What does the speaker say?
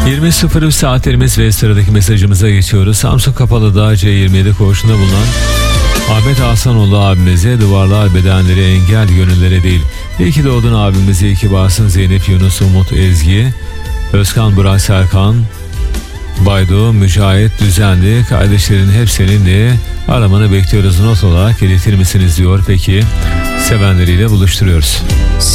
20.03 saatlerimiz ve sıradaki mesajımıza geçiyoruz. Samsun Kapalı'da C27 koğuşunda bulunan Ahmet Hasanoğlu abimize duvarlar bedenleri engel gönüllere değil. İyi ki doğdun abimize, iyi ki varsın Zeynep, Yunus, Umut, Ezgi, Özkan, Burak, Serkan, Baydo, Mücahit, Düzenli, kardeşlerin hep seninle aramanı bekliyoruz, not olarak iletir misiniz diyor. Peki, sevenleriyle buluşturuyoruz.